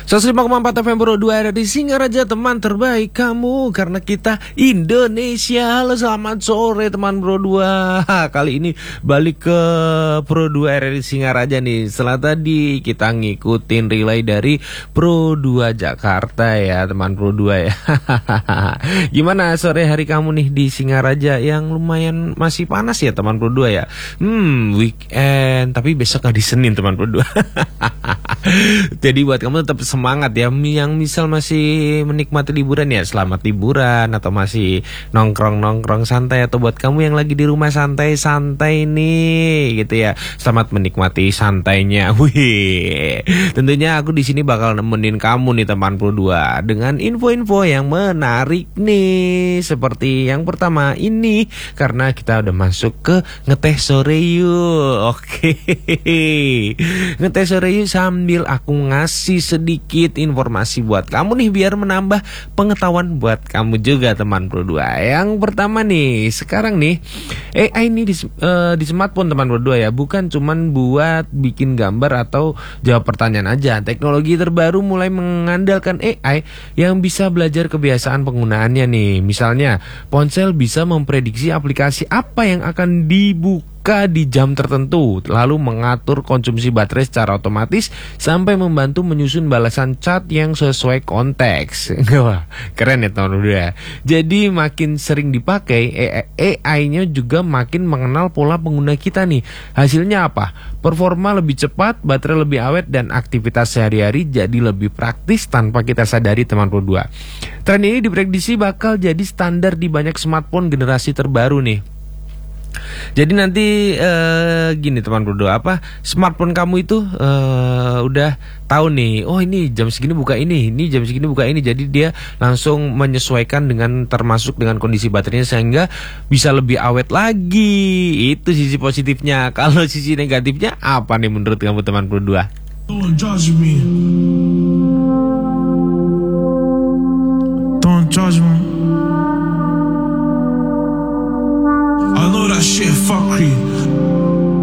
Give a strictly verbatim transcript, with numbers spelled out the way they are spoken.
seratus lima koma empat F M Pro dua ada di Singaraja, teman terbaik kamu karena kita Indonesia. Halo, selamat sore teman Pro dua. Kali ini balik ke Pro dua R R I Singaraja nih. Setelah tadi kita ngikutin relay dari Pro dua Jakarta ya teman Pro dua ya. Gimana sore hari kamu nih di Singaraja yang lumayan masih panas ya teman Pro dua ya. Hmm, weekend tapi besok hari Senin teman Pro dua. Jadi buat kamu tetap semangat ya, yang misal masih menikmati liburan ya selamat liburan, atau masih nongkrong-nongkrong santai, atau buat kamu yang lagi di rumah santai-santai nih gitu ya, selamat menikmati santainya. Wih, tentunya aku di sini bakal nemenin kamu nih teman Pro dua dengan info-info yang menarik nih, seperti yang pertama ini karena kita udah masuk ke ngeteh sore yuk. Oke, ngeteh sore yuk sambil aku ngasih sedikit informasi buat kamu nih biar menambah pengetahuan buat kamu juga teman Pro dua. Yang pertama nih, sekarang nih A I ini di, uh, di smartphone teman Pro dua ya, bukan cuman buat bikin gambar atau jawab pertanyaan aja. Teknologi terbaru mulai mengandalkan A I yang bisa belajar kebiasaan penggunaannya nih. Misalnya, ponsel bisa memprediksi aplikasi apa yang akan dibuka di jam tertentu, lalu mengatur konsumsi baterai secara otomatis sampai membantu menyusun balasan chat yang sesuai konteks. Wah, keren ya teman udah. Jadi makin sering dipakai, A I-nya juga makin mengenal pola pengguna kita nih. Hasilnya apa? Performa lebih cepat, baterai lebih awet, dan aktivitas sehari-hari jadi lebih praktis tanpa kita sadari teman Pro dua. Tren ini diprediksi bakal jadi standar di banyak smartphone generasi terbaru nih. Jadi nanti uh, gini teman Pro dua, apa smartphone kamu itu uh, udah tahu nih, oh ini jam segini buka ini, ini jam segini buka ini. Jadi dia langsung menyesuaikan dengan termasuk dengan kondisi baterainya sehingga bisa lebih awet lagi. Itu sisi positifnya. Kalau sisi negatifnya apa nih menurut kamu teman Pro dua? Don't judge me. Don't judge me. I know that shit fuckery.